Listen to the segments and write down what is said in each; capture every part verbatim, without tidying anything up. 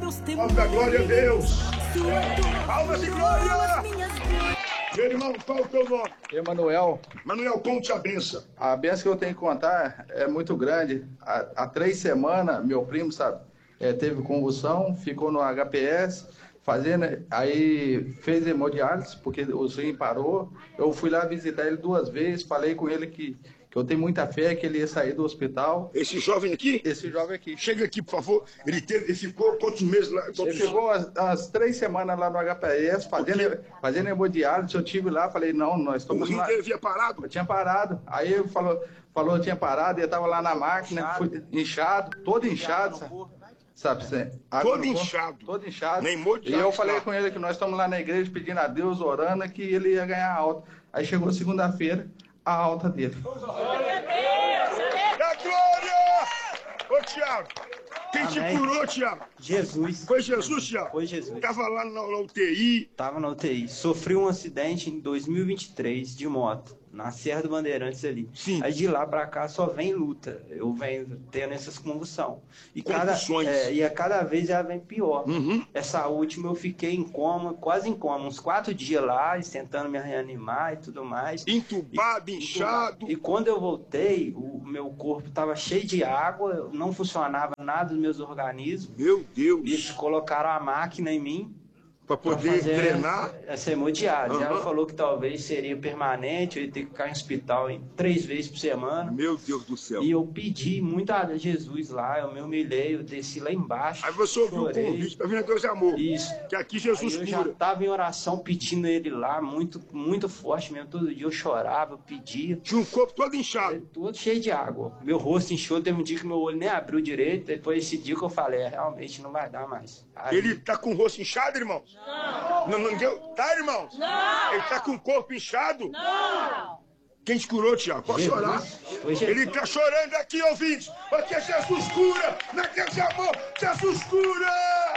Palmas da glória a Deus. Palmas de glória. Meu irmão, qual é o teu nome? Emanuel. Manuel, conte a benção. A benção que eu tenho que contar é muito grande. Há, há três semanas, meu primo, sabe, é, teve convulsão, ficou no H P S, fazendo, aí fez hemodiálise, porque o rim parou. Eu fui lá visitar ele duas vezes, falei com ele que, que eu tenho muita fé que ele ia sair do hospital. Esse jovem aqui? Esse jovem aqui. Chega aqui, por favor. Ele, teve, ele ficou quantos meses lá? Quantos... Ele ficou as, as três semanas lá no H P S, fazendo, fazendo hemodiálise. Eu tive lá, falei, não, nós estamos lá. O rim lá. dele havia parado? Eu tinha parado. Aí ele falou, falou, eu tinha parado, e eu estava lá na máquina, inchado, fui, inchado todo inchado, sabe? Sabe, todo inchado. Todo inchado. Nem e eu falei com ele que nós estamos lá na igreja pedindo a Deus, orando, que ele ia ganhar alta. Aí chegou segunda-feira, a alta dele. Da glória! Ô, Tiago, quem Amém. Te curou, Tiago? Jesus. Foi Jesus, Tiago? Foi Jesus. Tava lá na, na U T I. Tava na U T I. Sofri um acidente em dois mil e vinte e três de moto, na Serra do Bandeirantes ali. Sim. Aí de lá pra cá só vem luta. Eu venho tendo essas convulsões. E, cada, Convulsões. é, e a cada vez ela vem pior. Uhum. Essa última eu fiquei em coma, quase em coma, uns quatro dias lá, tentando me reanimar e tudo mais. Entubado, e, inchado. E quando eu voltei, o meu corpo estava cheio de água, não funcionava nada dos meus organismos. Meu Deus! Eles colocaram a máquina em mim. Para poder drenar? Essa hemodiálise. Uhum. Ela falou que talvez seria permanente, eu ia ter que ficar em hospital em três vezes por semana. Meu Deus do céu. E eu pedi muito a Jesus lá, eu me humilhei, eu desci lá embaixo. Aí você ouviu o convite, tá vendo? Deus é amor. Isso. Que aqui Jesus Aí eu cura. já estava em oração pedindo ele lá, muito, muito forte mesmo. Todo dia eu chorava, eu pedia. Tinha um corpo todo inchado. Todo cheio de água. Meu rosto inchou, teve um dia que meu olho nem abriu direito. Depois desse dia que eu falei, é, realmente não vai dar mais. Aí... Ele tá com o rosto inchado, irmãos? Não. Não, não deu? Tá, irmãos? Não. Ele tá com o corpo inchado? Não. Quem te curou, Tiago? Pode Jesus. chorar. Ele tá chorando aqui, ouvintes. Porque Jesus cura. Naquele de amor, Jesus cura.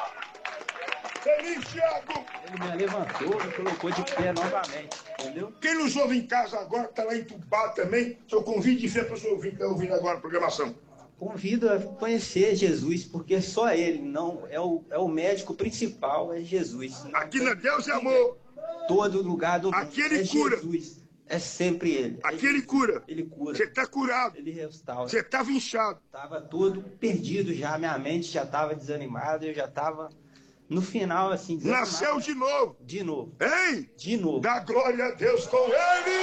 Feliz, Tiago. Ele me levantou, me colocou de pé novamente, entendeu? Quem nos ouve em casa agora, tá lá entubado também, eu convido de fé para os ouvintes que estão ouvindo agora a programação. Convido a conhecer Jesus, porque só Ele, não é o, é o médico principal, é Jesus. Aqui na Deus é amor. Todo lugar do mundo Aqui Ele é cura. Jesus. É sempre Ele. Aqui é Ele cura. Ele cura. Você está curado. Ele restaura. Você estava inchado. Estava todo perdido já, minha mente já estava desanimada, eu já estava no final assim. Desanimado. Nasceu de novo. De novo. Hein? De novo. Dá glória a Deus com Ele.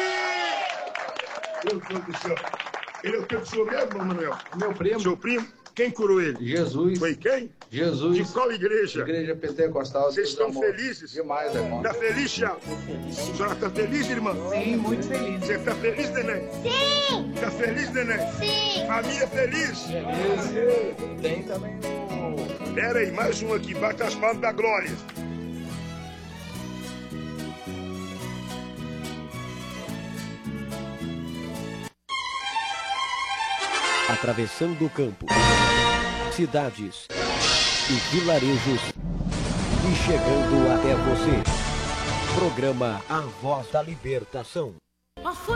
Meu Deus do céu. Ele é o teu senhor mesmo, Manuel? Meu primo. Seu primo? Quem curou ele? Jesus. Foi quem? Jesus. De qual igreja? Igreja Pentecostal. Vocês estão felizes? Demais, irmão. Tá feliz, Thiago? A senhora tá feliz, irmã? Sim, muito feliz. Você tá feliz, neném? Sim. Tá feliz, neném? Sim. Família feliz? Feliz. Tem também o... Pera aí, mais um aqui. Bate as palmas da glória. Atravessando o campo, cidades e vilarejos e chegando até você. Programa A Voz da Libertação.